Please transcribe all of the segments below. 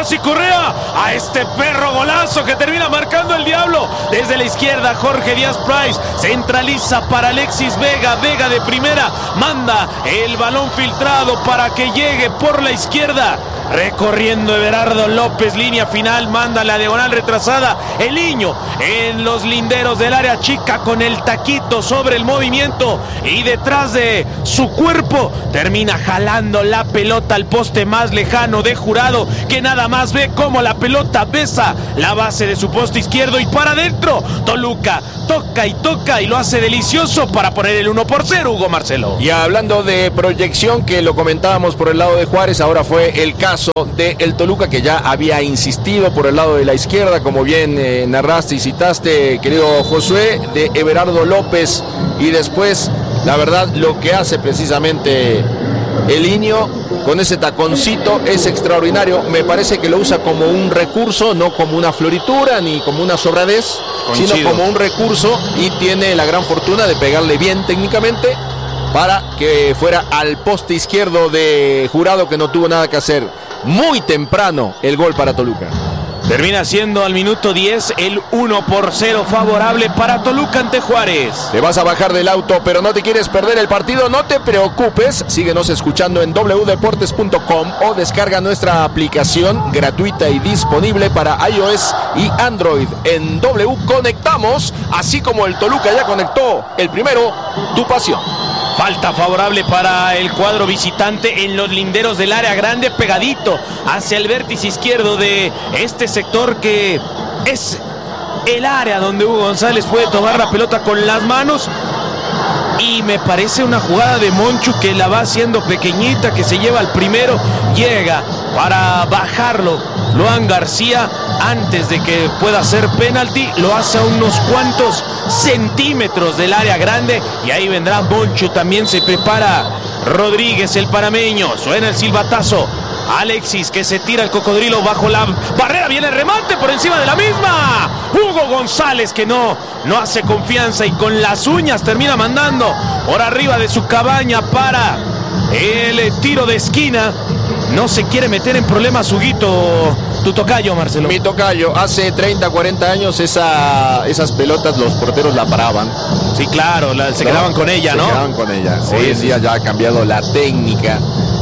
Rossi Correa a este perro golazo que termina marcando el Diablo. Desde la izquierda, Jorge Díaz Price centraliza para Alexis Vega. Vega de primera manda el balón filtrado para que llegue por la izquierda. Recorriendo Everardo López, línea final, manda la diagonal retrasada. El niño en los linderos del área chica con el taquito sobre el movimiento y detrás de su cuerpo termina jalando la pelota al poste más lejano de Jurado, que nada más ve cómo la pelota besa la base de su poste izquierdo y para adentro. Toluca toca y lo hace delicioso para poner el 1-0, Hugo Marcelo. Y hablando de proyección, que lo comentábamos por el lado de Juárez, ahora fue el caso de el Toluca, que ya había insistido por el lado de la izquierda, como bien narraste y citaste, querido Josué, de Everardo López, y después, la verdad, lo que hace precisamente el Iño con ese taconcito es extraordinario. Me parece que lo usa como un recurso, no como una floritura ni como una sobradez, sino como un recurso, y tiene la gran fortuna de pegarle bien técnicamente para que fuera al poste izquierdo de Jurado, que no tuvo nada que hacer. Muy temprano el gol para Toluca. Termina siendo al minuto 10 el 1-0 favorable para Toluca ante Juárez. Te vas a bajar del auto, pero no te quieres perder el partido, no te preocupes. Síguenos escuchando en wdeportes.com o descarga nuestra aplicación gratuita y disponible para iOS y Android. En W conectamos, así como el Toluca ya conectó el primero, tu pasión. Falta favorable para el cuadro visitante en los linderos del área grande, pegadito hacia el vértice izquierdo de este sector, que es el área donde Hugo González puede tomar la pelota con las manos. Y me parece una jugada de Monchu que la va haciendo pequeñita, que se lleva al primero, llega para bajarlo Luan García antes de que pueda hacer penalti, lo hace a unos cuantos centímetros del área grande, y ahí vendrá Monchu. También se prepara Rodríguez, el panameño, suena el silbatazo. Alexis, que se tira el cocodrilo bajo la barrera, viene el remate por encima de la misma. Hugo González, que no hace confianza y con las uñas termina mandando por arriba de su cabaña para el tiro de esquina. No se quiere meter en problemas, Huguito, tu tocayo, Marcelo. Mi tocayo, hace 30, 40 años esas pelotas los porteros la paraban. Sí, claro, se quedaban con ella, ¿no? Se quedaban con ella. Sí, hoy en día ya ha cambiado la técnica,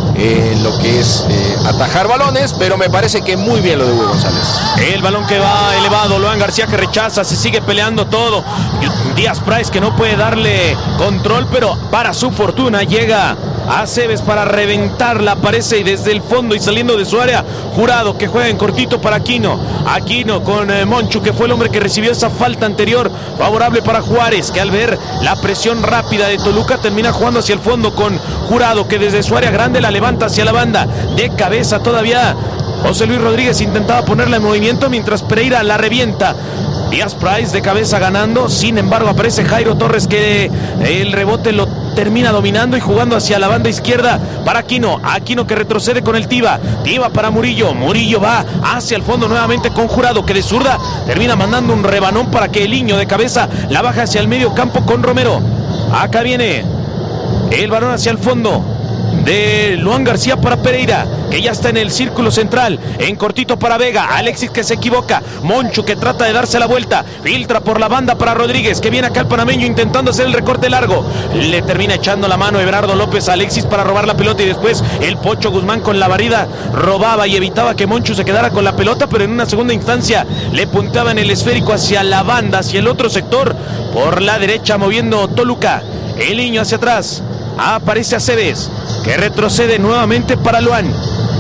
lo que es atajar balones, pero me parece que muy bien lo de Hugo González. El balón que va elevado, Luan García que rechaza, se sigue peleando todo. Díaz Price que no puede darle control, pero para su fortuna llega a Aceves para reventarla, aparece y desde el fondo y saliendo de su área, Jurado, que juega en cortito para Aquino con Monchu, que fue el hombre que recibió esa falta anterior, favorable para Juárez, que al ver la presión rápida de Toluca termina jugando hacia el fondo con Jurado, que desde su área grande la levanta hacia la banda, de cabeza todavía José Luis Rodríguez intentaba ponerla en movimiento mientras Pereira la revienta. Díaz Price de cabeza ganando, sin embargo aparece Jairo Torres, que el rebote lo termina dominando y jugando hacia la banda izquierda para Aquino que retrocede con el Tiva para Murillo va hacia el fondo nuevamente con Jurado, que de zurda termina mandando un rebanón para que el Iño de cabeza la baja hacia el medio campo con Romero. Acá viene el balón hacia el fondo de Luan García para Pereira, que ya está en el círculo central, en cortito para Vega. Alexis, que se equivoca. Monchu, que trata de darse la vuelta, filtra por la banda para Rodríguez, que viene acá el panameño intentando hacer el recorte largo, le termina echando la mano Everardo López a Alexis para robar la pelota, y después el Pocho Guzmán con la barrida robaba y evitaba que Monchu se quedara con la pelota, pero en una segunda instancia le punteaba en el esférico hacia la banda, hacia el otro sector, por la derecha moviendo Toluca. El niño hacia atrás, aparece Aceves, que retrocede nuevamente para Luan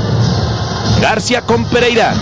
García con Pereira,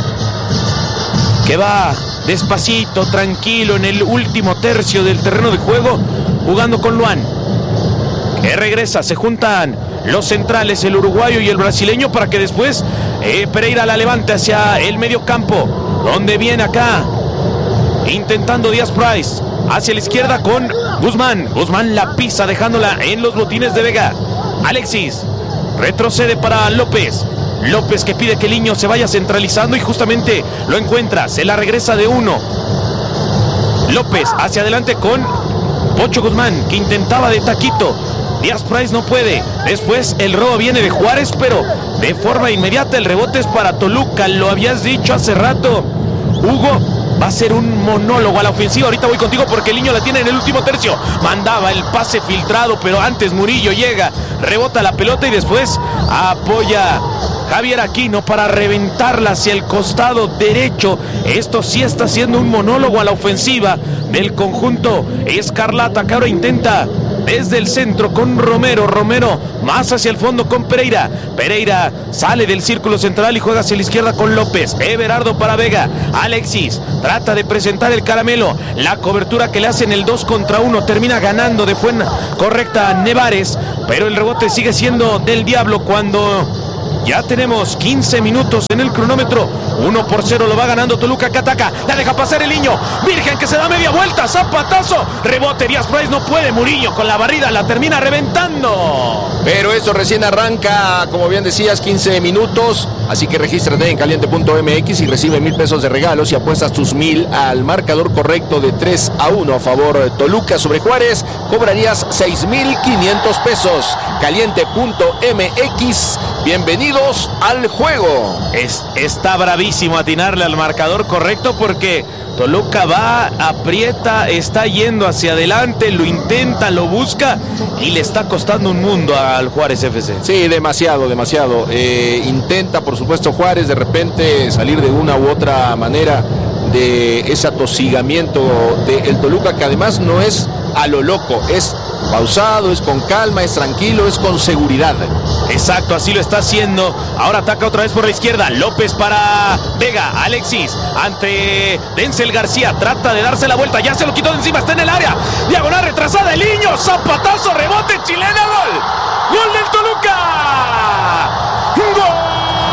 que va despacito, tranquilo en el último tercio del terreno de juego, jugando con Luan, que regresa. Se juntan los centrales, el uruguayo y el brasileño, para que después Pereira la levante hacia el medio campo, donde viene acá intentando Díaz Price hacia la izquierda con Guzmán la pisa dejándola en los botines de Vega. Alexis retrocede para López, que pide que el niño se vaya centralizando y justamente lo encuentra, se la regresa de uno. López hacia adelante con Pocho Guzmán, que intentaba de taquito Díaz Price no puede. Después el robo viene de Juárez, pero de forma inmediata el rebote es para Toluca. Lo habías dicho hace rato, Hugo. Va a ser un monólogo a la ofensiva. Ahorita voy contigo porque el niño la tiene en el último tercio. Mandaba el pase filtrado, pero antes Murillo llega, rebota la pelota y después apoya Javier Aquino para reventarla hacia el costado derecho. Esto sí está siendo un monólogo a la ofensiva del conjunto escarlata, que ahora intenta desde el centro con Romero. Romero más hacia el fondo con Pereira. Pereira sale del círculo central y juega hacia la izquierda con López. Everardo para Vega. Alexis trata de presentar el caramelo. La cobertura que le hacen el 2 contra 1 termina ganando de forma correcta Nevares, pero el rebote sigue siendo del Diablo cuando ya tenemos 15 minutos en el cronómetro. 1-0 lo va ganando Toluca, que ataca. La deja pasar el niño. Virgen que se da media vuelta. Zapatazo. Rebote. Díaz Price no puede. Murillo con la barrida la termina reventando. Pero eso recién arranca, como bien decías, 15 minutos. Así que regístrate en caliente.mx y recibe 1,000 pesos de regalos y apuestas tus 1,000 al marcador correcto de 3-1 a favor de Toluca sobre Juárez. Cobrarías 6,500 pesos. Caliente.mx. Bienvenidos al juego. Está bravísimo atinarle al marcador correcto porque Toluca va, aprieta, está yendo hacia adelante, lo intenta, lo busca y le está costando un mundo al Juárez FC. Sí, demasiado. Intenta, por supuesto, Juárez de repente salir de una u otra manera de ese atosigamiento del Toluca, que además no es a lo loco, es pausado, es con calma, es tranquilo, es con seguridad. Exacto, así lo está haciendo. Ahora ataca otra vez por la izquierda. López para Vega. Alexis ante Denzel García. Trata de darse la vuelta. Ya se lo quitó de encima. Está en el área. Diagonal retrasada. El niño. Zapatazo. Rebote. Chilena. Gol. Gol del Toluca. Gol.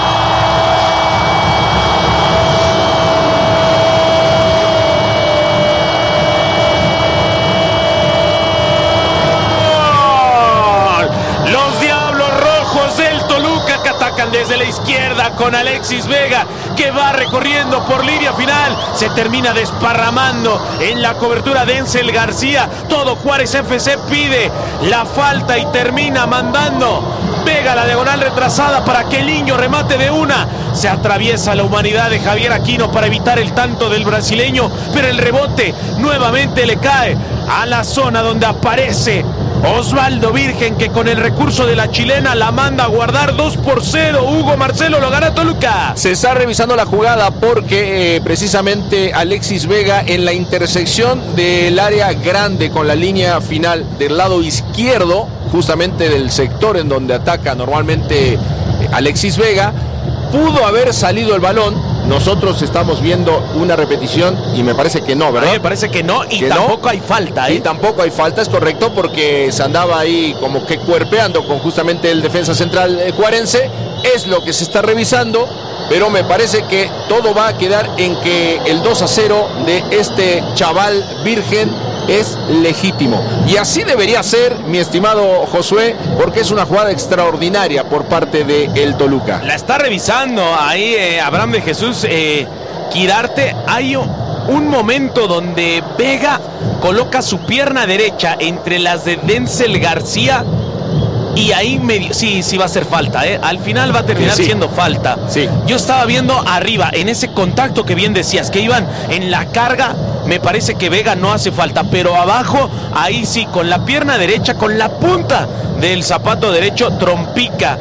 Desde la izquierda con Alexis Vega, que va recorriendo por línea final, se termina desparramando en la cobertura de Denzel García. Todo Juárez FC pide la falta y termina mandando Vega la diagonal retrasada para que el niño remate de una. Se atraviesa la humanidad de Javier Aquino para evitar el tanto del brasileño, pero el rebote nuevamente le cae a la zona donde aparece Osvaldo Virgen, que con el recurso de la chilena la manda a guardar. 2-0. Hugo Marcelo, lo gana Toluca. Se está revisando la jugada porque precisamente Alexis Vega en la intersección del área grande con la línea final del lado izquierdo, justamente del sector en donde ataca normalmente Alexis Vega, pudo haber salido el balón. Nosotros estamos viendo una repetición y me parece que no, ¿verdad? A mí me parece que no, y que tampoco hay falta, ¿eh? Y tampoco hay falta, es correcto, porque se andaba ahí como que cuerpeando con justamente el defensa central juarense. Es lo que se está revisando, pero me parece que todo va a quedar en que el 2-0 de este chaval Virgen es legítimo. Y así debería ser, mi estimado Josué, porque es una jugada extraordinaria por parte de el Toluca. La está revisando ahí Abraham de Jesús Quirarte. Hay un momento donde Vega coloca su pierna derecha entre las de Denzel García y ahí medio, sí va a ser falta, al final va a terminar siendo falta. Sí. Yo estaba viendo arriba, en ese contacto que bien decías, que iban en la carga, me parece que Vega no hace falta, pero abajo, ahí sí, con la pierna derecha, con la punta del zapato derecho, trompica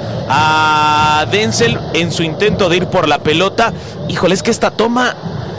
a Denzel en su intento de ir por la pelota. Híjole, es que esta toma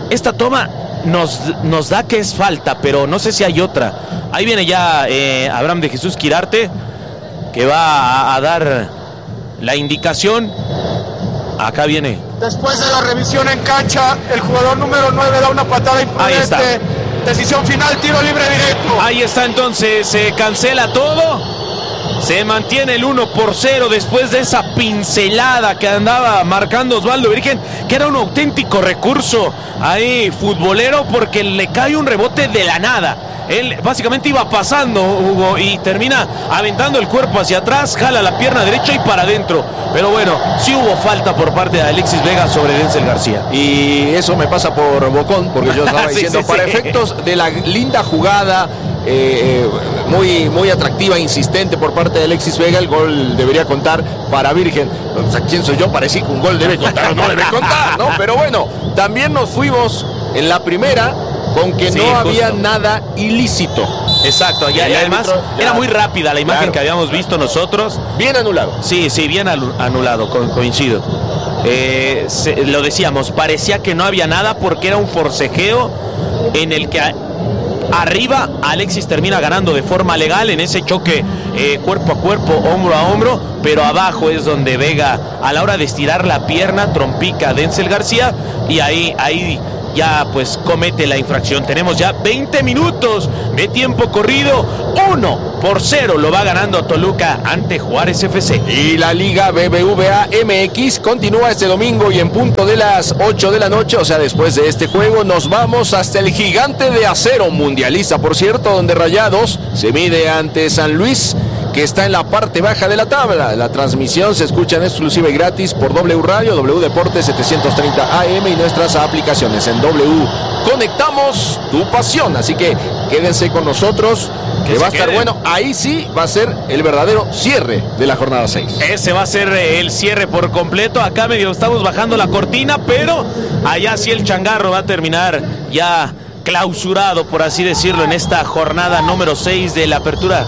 nos da que es falta, pero no sé si hay otra. Ahí viene ya Abraham de Jesús Quirarte, que va a dar la indicación. Acá viene. Después de la revisión en cancha, el jugador número 9 da una patada imprudente. Decisión final, tiro libre directo. Ahí está, entonces se cancela todo. Se mantiene el 1-0 después de esa pincelada que andaba marcando Osvaldo Virgen, que era un auténtico recurso ahí futbolero, porque le cae un rebote de la nada. Él básicamente iba pasando, Hugo, y termina aventando el cuerpo hacia atrás, jala la pierna derecha y para adentro. Pero bueno, sí hubo falta por parte de Alexis Vega sobre Denzel García. Y eso me pasa por bocón, porque yo estaba diciendo, para efectos de la linda jugada, muy atractiva, insistente por parte de Alexis Vega. El gol debería contar para Virgen. O sea, ¿quién soy yo para decir que un gol debe contar o no debe contar, ¿no? Pero bueno, también nos fuimos en la primera con que sí, no había nada ilícito. Exacto, y además era muy rápida la imagen que habíamos visto nosotros. Bien anulado. Sí, bien anulado, coincido. Lo decíamos, parecía que no había nada porque era un forcejeo en el que arriba Alexis termina ganando de forma legal en ese choque cuerpo a cuerpo, hombro a hombro, pero abajo es donde Vega, a la hora de estirar la pierna, trompica a Denzel García y ahí ya pues comete la infracción. Tenemos ya 20 minutos de tiempo corrido. 1-0 lo va ganando Toluca ante Juárez FC. Y la Liga BBVA MX continúa este domingo y en punto de las 8 de la noche, o sea, después de este juego, nos vamos hasta el Gigante de Acero, mundialista, por cierto, donde Rayados se mide ante San Luis, que está en la parte baja de la tabla. La transmisión se escucha en exclusiva y gratis por W Radio, W Deportes 730 AM y nuestras aplicaciones. En W conectamos tu pasión, así que quédense con nosotros, que va a estar bueno. Ahí sí va a ser el verdadero cierre de la jornada 6. Ese va a ser el cierre por completo. Acá medio estamos bajando la cortina, pero allá sí el changarro va a terminar ya clausurado, por así decirlo, en esta jornada número 6 de la Apertura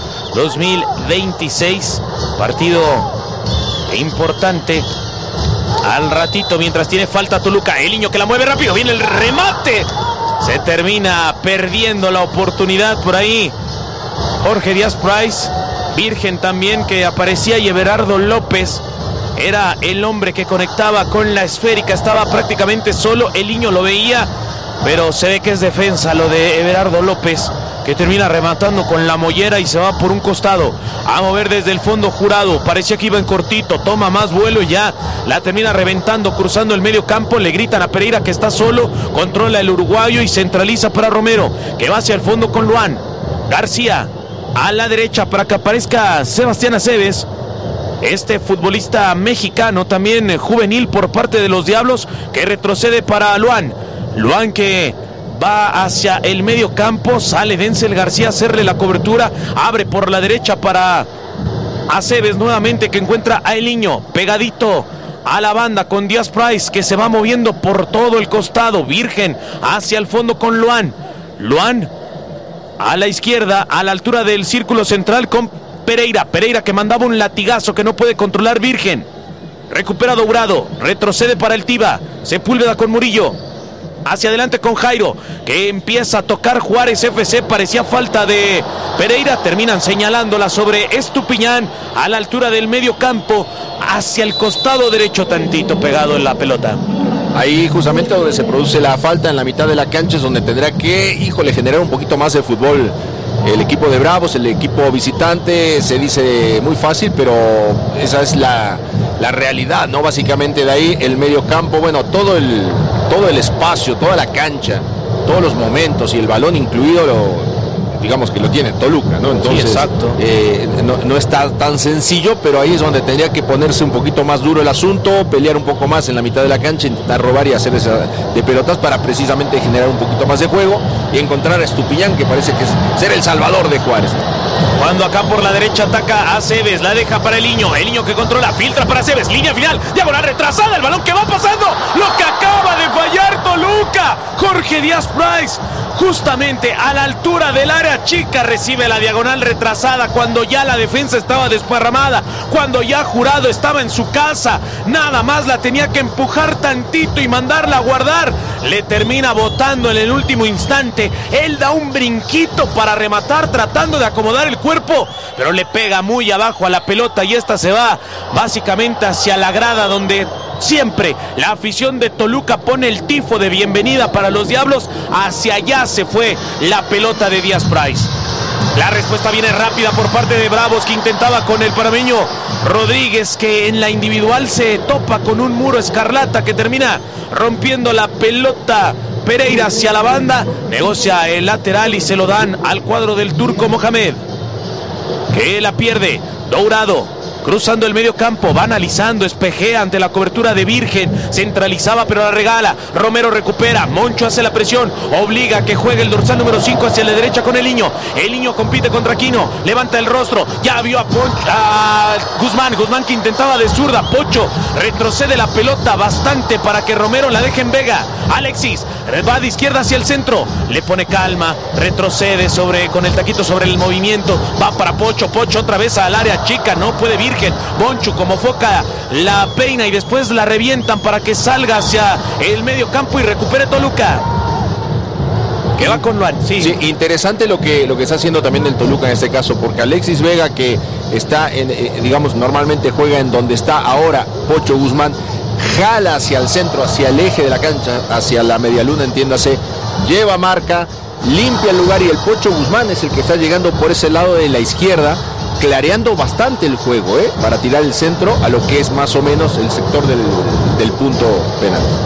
2026. Partido importante. Al ratito, mientras tiene falta Toluca, el niño que la mueve rápido, viene el remate. Se termina perdiendo la oportunidad por ahí Jorge Díaz Price. Virgen también que aparecía, y Everardo López era el hombre que conectaba con la esférica. Estaba prácticamente solo, el niño lo veía, pero se ve que es defensa lo de Everardo López, que termina rematando con la mollera y se va por un costado a mover desde el fondo Jurado. Parecía que iba en cortito, toma más vuelo y ya la termina reventando, cruzando el medio campo. Le gritan a Pereira que está solo, controla el uruguayo y centraliza para Romero, que va hacia el fondo con Luan. García a la derecha para que aparezca Sebastián Aceves, este futbolista mexicano, también juvenil por parte de los Diablos, que retrocede para Luan que va hacia el medio campo. Sale Denzel García a hacerle la cobertura, abre por la derecha para Aceves nuevamente, que encuentra a El Niño pegadito a la banda con Díaz Price, que se va moviendo por todo el costado. Virgen hacia el fondo con Luan a la izquierda, a la altura del círculo central con Pereira que mandaba un latigazo que no puede controlar Virgen. Recupera Dourado, retrocede para el Tiva, Sepúlveda con Murillo, hacia adelante con Jairo, que empieza a tocar Juárez FC. Parecía falta de Pereira, terminan señalándola sobre Estupiñán a la altura del medio campo, hacia el costado derecho, tantito pegado en la pelota. Ahí justamente donde se produce la falta, en la mitad de la cancha, es donde tendrá que, generar un poquito más de fútbol el equipo de Bravos, el equipo visitante. Se dice muy fácil, pero esa es la realidad, ¿no? Básicamente de ahí el medio campo, bueno, todo el espacio, toda la cancha, todos los momentos y el balón incluido, digamos que lo tiene Toluca, ¿no? Entonces, sí, exacto. No está tan sencillo, pero ahí es donde tendría que ponerse un poquito más duro el asunto, pelear un poco más en la mitad de la cancha, intentar robar y hacer esa de pelotas para precisamente generar un poquito más de juego y encontrar a Estupiñán, que parece que es ser el salvador de Juárez. Cuando acá por la derecha ataca a Aceves, la deja para el niño que controla, filtra para Aceves, línea final, diagonal retrasada, el balón que va pasando, lo que acaba de fallar Toluca. Jorge Díaz Price, justamente a la altura del área chica, recibe la diagonal retrasada cuando ya la defensa estaba desparramada, cuando ya Jurado estaba en su casa, nada más la tenía que empujar tantito y mandarla a guardar. Le termina botando en el último instante. Él da un brinquito para rematar, tratando de acomodar el cuerpo, pero le pega muy abajo a la pelota y esta se va básicamente hacia la grada, donde siempre la afición de Toluca pone el tifo de bienvenida para los Diablos. Hacia allá se fue la pelota de Díaz Price. La respuesta viene rápida por parte de Bravos, que intentaba con el panameño Rodríguez, que en la individual se topa con un muro escarlata, que termina rompiendo la pelota. Pereira hacia la banda, negocia el lateral y se lo dan al cuadro del turco Mohamed, que la pierde. Dourado cruzando el medio campo, va analizando, espejea ante la cobertura de Virgen, centralizaba pero la regala, Romero recupera, Moncho hace la presión, obliga a que juegue el dorsal número 5 hacia la derecha con el niño compite contra Aquino, levanta el rostro, ya vio a Guzmán que intentaba de zurda, Pocho retrocede la pelota bastante para que Romero la deje en Vega, Alexis va de izquierda hacia el centro, le pone calma, retrocede con el taquito sobre el movimiento, va para Pocho otra vez al área chica, no puede Virgen, Moncho como foca la peina y después la revientan para que salga hacia el medio campo y recupere Toluca. Que va con Luan, sí. Sí, interesante lo que está haciendo también el Toluca en este caso, porque Alexis Vega, que está digamos, normalmente juega en donde está ahora Pocho Guzmán, jala hacia el centro, hacia el eje de la cancha, hacia la medialuna, entiéndase, lleva marca, limpia el lugar y el Pocho Guzmán es el que está llegando por ese lado de la izquierda, clareando bastante el juego, para tirar el centro a lo que es más o menos el sector del punto penal.